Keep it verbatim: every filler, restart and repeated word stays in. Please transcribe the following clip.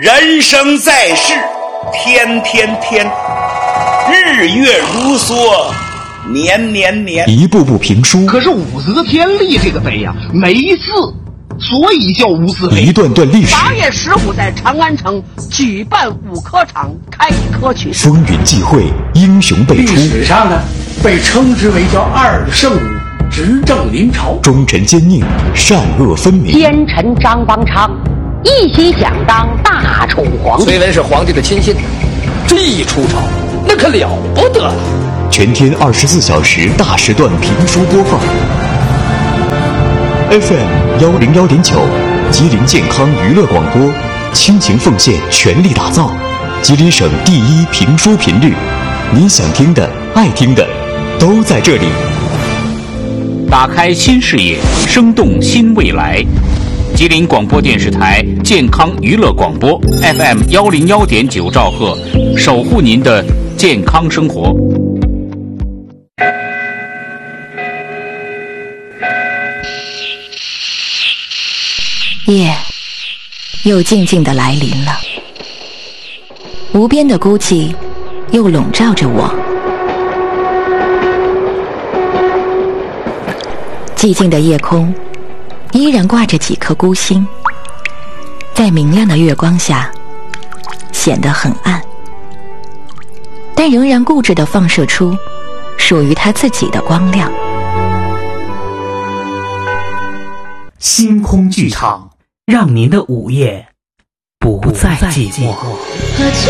人生在世，天天天，日月如梭，年年年。 一部部评书， 可是武则天立这个碑呀、啊，没字，所以叫无字碑。 一段段历史。 八月十五在长安城举办五科场开科取士， 风云际会，英雄辈出。 历史上呢，被称之为叫二圣武，执政临朝， 忠臣奸佞，善恶分明。 奸臣张邦昌一心想当大宠皇帝， 虽文是皇帝的亲信，这一出朝那可了不得了。 全天二十四小时大时段评书播放。F M 幺零幺点九，吉林健康娱乐广播，倾情奉献，全力打造吉林省第一评书频率。您想听的、爱听的，都在这里。 打开新视野，生动新未来。吉林广播电视台健康娱乐广播 F M 幺零幺点九兆赫，守护您的健康生活。 夜又静静地来临了，无边的孤寂又笼罩着我。寂静的夜空依然挂着几颗孤星，在明亮的月光下显得很暗，但仍然固执地放射出属于它自己的光亮。 星空剧场，让您的午夜不再寂寞。 喝酒